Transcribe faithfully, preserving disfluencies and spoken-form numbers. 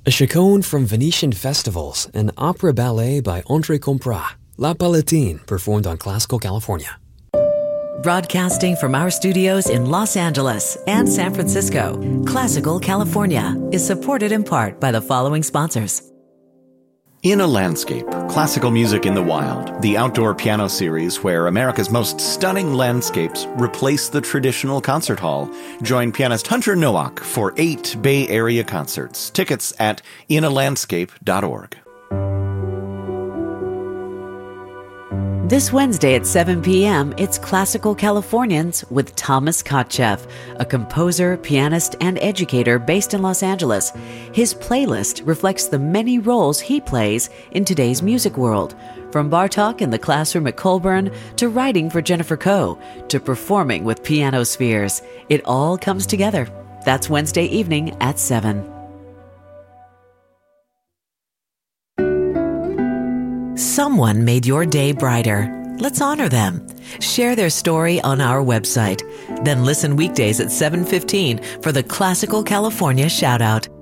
A chaconne from Venetian festivals, an opera ballet by André Comprat, La Palatine, performed on Classical California. Broadcasting from our studios in Los Angeles and San Francisco, Classical California is supported in part by the following sponsors. In a Landscape, Classical Music in the Wild, the outdoor piano series where America's most stunning landscapes replace the traditional concert hall. Join pianist Hunter Nowak for eight Bay Area concerts. Tickets at in a landscape dot org. This Wednesday at seven p.m., it's Classical Californians with Thomas Kotcheff, a composer, pianist, and educator based in Los Angeles. His playlist reflects the many roles he plays in today's music world, from Bartók in the classroom at Colburn to writing for Jennifer Coe to performing with Piano Spheres. It all comes together. That's Wednesday evening at seven. Someone made your day brighter. Let's honor them. Share their story on our website. Then listen weekdays at seven fifteen for the Classical California Shoutout.